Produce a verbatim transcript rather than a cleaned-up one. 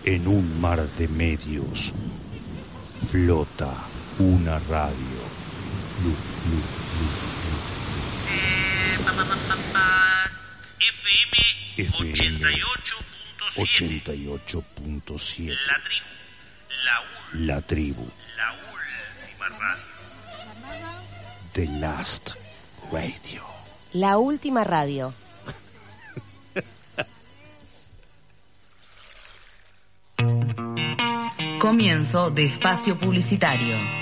En un mar de medios flota una radio. Lu, lu, lu, lu. Eh, pa, pa, pa, pa, pa. F M ochenta y ocho punto siete. ochenta y ocho punto siete. La tribu. La ul. La tribu. La última radio. The Last Radio. La última radio. Comienzo de espacio publicitario.